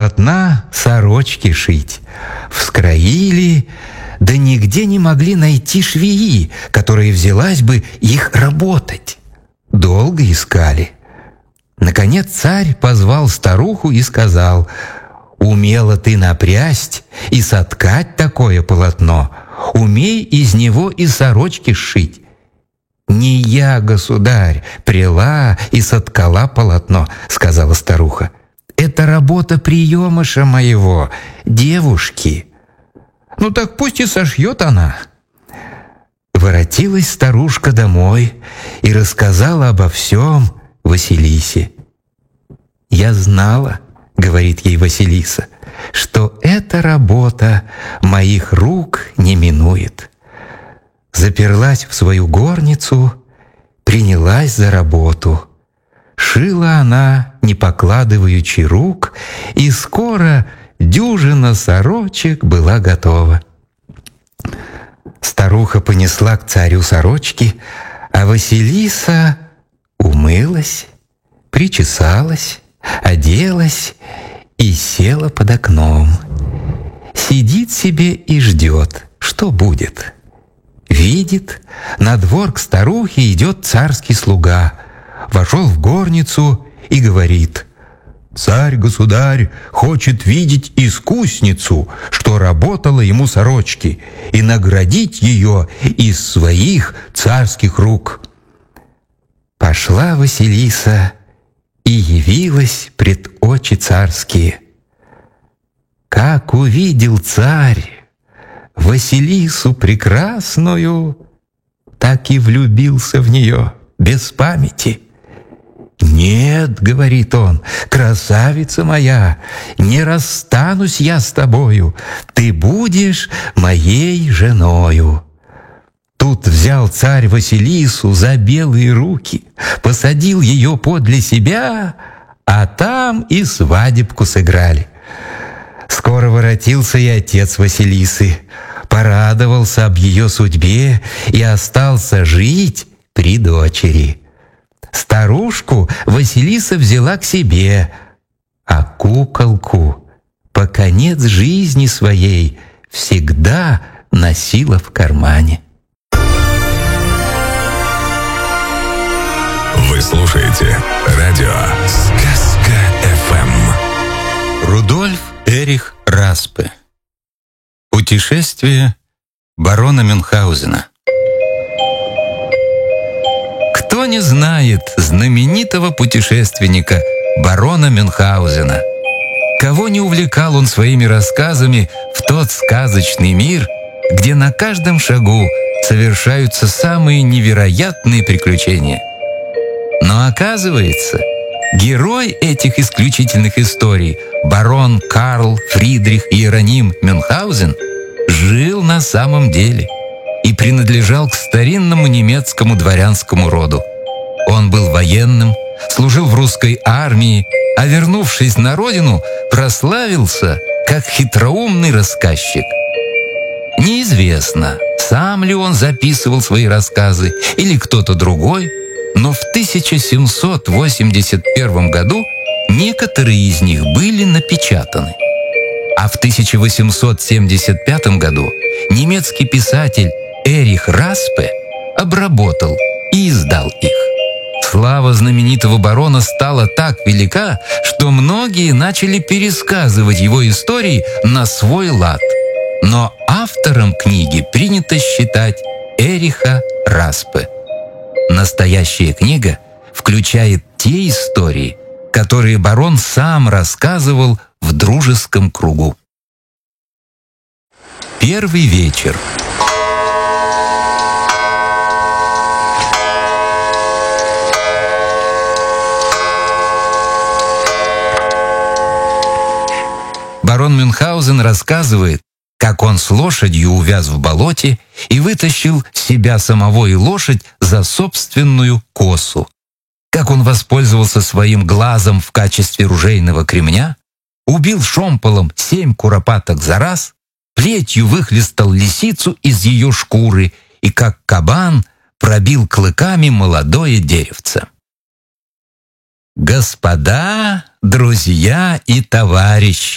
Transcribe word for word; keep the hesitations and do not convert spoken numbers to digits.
полотна сорочки шить. Вскроили, да нигде не могли найти швеи, которая взялась бы их работать. Долго искали. Наконец царь позвал старуху и сказал: «Умела ты напрясть и соткать такое полотно, умей из него и сорочки сшить». «Не я, государь, пряла и соткала полотно», — сказала старуха. «Это работа приемыша моего, девушки». «Ну так пусть и сошьет она». Воротилась старушка домой и рассказала обо всем Василисе. «Я знала, — говорит ей Василиса, — что эта работа моих рук не минует». Заперлась в свою горницу, принялась за работу. Шила она, не покладываючи рук, и скоро дюжина сорочек была готова. Старуха понесла к царю сорочки, а Василиса умылась, причесалась, оделась и села под окном. Сидит себе и ждет, что будет. Видит, на двор к старухе идет царский слуга. Вошел в горницу и говорит: «Царь-государь хочет видеть искусницу, что работала ему сорочки, и наградить ее из своих царских рук». Пошла Василиса и явилась пред очи царские. Как увидел царь Василису прекрасную, так и влюбился в нее без памяти. «Нет, — говорит он, — красавица моя, не расстанусь я с тобою, ты будешь моей женою». Тут взял царь Василису за белые руки, посадил ее подле себя, а там и свадебку сыграли. Скоро воротился и отец Василисы, порадовался об ее судьбе и остался жить при дочери. Старушку Василиса взяла к себе, а куколку по конец жизни своей всегда носила в кармане. Вы слушаете радио Сказка-эф эм. Рудольф Эрих Распе. Путешествие барона Мюнхгаузена. Кто не знает знаменитого путешественника барона Мюнхгаузена? Кого не увлекал он своими рассказами в тот сказочный мир, где на каждом шагу совершаются самые невероятные приключения? Но оказывается, герой этих исключительных историй, барон Карл Фридрих Иероним Мюнхгаузен, жил на самом деле и принадлежал к старинному немецкому дворянскому роду. Он был военным, служил в русской армии, а вернувшись на родину, прославился как хитроумный рассказчик. Неизвестно, сам ли он записывал свои рассказы или кто-то другой, но в тысяча семьсот восемьдесят первом году некоторые из них были напечатаны. А в тысяча восемьсот семьдесят пятом году немецкий писатель Эрих Распе обработал и издал их. Слава знаменитого барона стала так велика, что многие начали пересказывать его истории на свой лад. Но автором книги принято считать Эриха Распе. Настоящая книга включает те истории, которые барон сам рассказывал в дружеском кругу. Первый вечер. Барон Мюнхгаузен рассказывает, как он с лошадью увяз в болоте и вытащил себя самого и лошадь за собственную косу. Как он воспользовался своим глазом в качестве ружейного кремня, убил шомполом семь куропаток за раз, плетью выхлестал лисицу из ее шкуры и, как кабан, пробил клыками молодое деревце. «Господа, друзья и товарищи!»